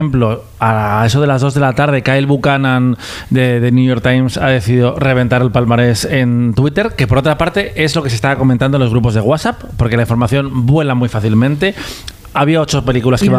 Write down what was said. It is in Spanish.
ejemplo, a eso de las 2 de la tarde, Kyle Buchanan de New York Times ha decidido reventar el palmarés en Twitter, que por otra parte es lo que se estaba comentando en los grupos de WhatsApp, porque la información vuela muy fácilmente. Había 8 películas que iban